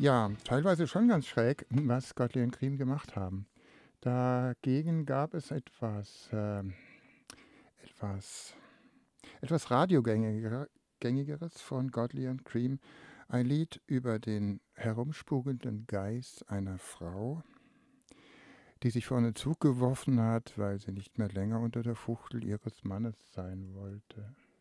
Ja, teilweise schon ganz schräg, was Gottlieb und Criem gemacht haben. Dagegen gab es etwas etwas Radiogängigeres von Gottlieb und Criem, ein Lied über den herumspukenden Geist einer Frau, die sich vor einen Zug geworfen hat, weil sie nicht mehr länger unter der Fuchtel ihres Mannes sein wollte.